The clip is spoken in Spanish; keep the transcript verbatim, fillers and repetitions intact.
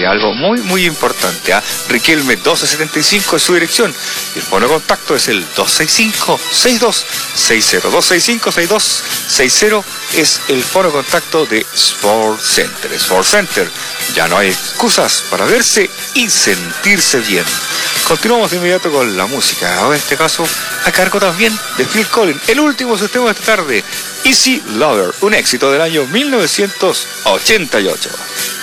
Es algo muy, muy importante. ¿eh? Riquelme doce setenta y cinco es su dirección. Y el fono de contacto es el dos seis cinco, seis dos seis cero. dos seis cinco, seis dos seis cero es el fono de contacto de Sports Center. Sports Center, ya no hay excusas para verse y sentirse bien. Continuamos de inmediato con la música. Ahora en este caso, a cargo también de Phil Collins, el último sistema de esta tarde, Easy Lover, un éxito del año mil novecientos ochenta y ocho.